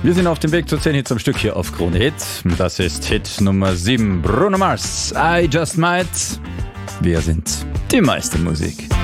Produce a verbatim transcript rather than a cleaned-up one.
Wir sind auf dem Weg zu zehn Hits am Stück hier auf Krone Hit. Das ist Hit Nummer sieben. Bruno Mars, I Just Might. Wir sind die meiste Musik.